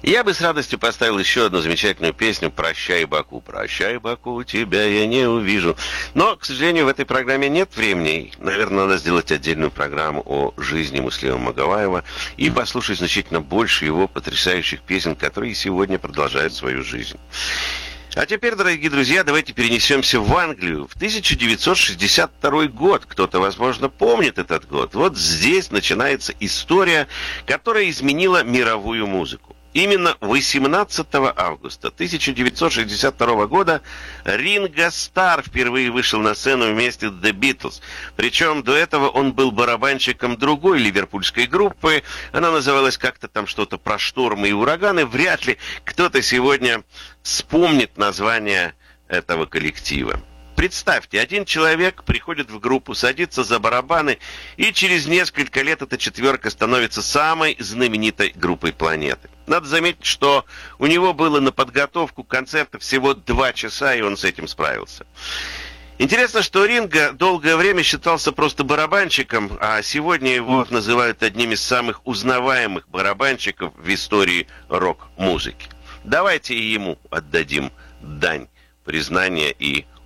Я бы с радостью поставил еще одну замечательную песню «Прощай, Баку». «Прощай, Баку, тебя я не увижу». Но, к сожалению, в этой программе нет времени. Наверное, надо сделать отдельную программу о жизни Муслима Магомаева и послушать значительно больше его потрясающих песен, которые сегодня продолжают свою жизнь. А теперь, дорогие друзья, давайте перенесемся в Англию. В 1962 год. Кто-то, возможно, помнит этот год. Вот здесь начинается история, которая изменила мировую музыку. Именно 18 августа 1962 года Ринго Старр впервые вышел на сцену вместе с The Beatles. Причем до этого он был барабанщиком другой ливерпульской группы. Она называлась как-то там что-то про штормы и ураганы. Вряд ли кто-то сегодня вспомнит название этого коллектива. Представьте, один человек приходит в группу, садится за барабаны, и через несколько лет эта четверка становится самой знаменитой группой планеты. Надо заметить, что у него было на подготовку концерта всего 2 часа, и он с этим справился. Интересно, что Ринго долгое время считался просто барабанщиком, а сегодня его называют одним из самых узнаваемых барабанщиков в истории рок-музыки. Давайте и ему отдадим дань признания и